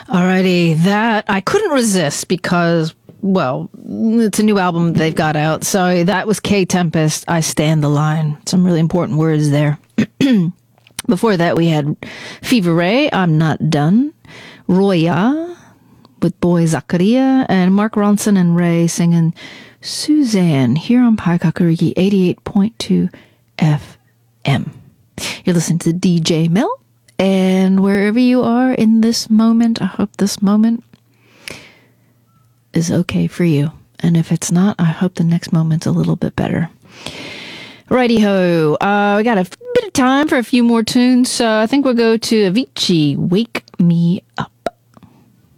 Alrighty, that I couldn't resist because, well, it's a new album they've got out. So that was K Tempest, I Stand the Line. Some really important words there. Before that, we had Fever Ray, I'm Not Done. Roya with Boy Zakaria, and Mark Ronson and Ray singing Suzanne here on Pai Kakariki 88.2 FM. You're listening to DJ Mel, and wherever you are in this moment, I hope this moment is okay for you. And if it's not, I hope the next moment's a little bit better. Righty-ho. We got a bit of time for a few more tunes, so I think we'll go to Avicii, Wake Me Up.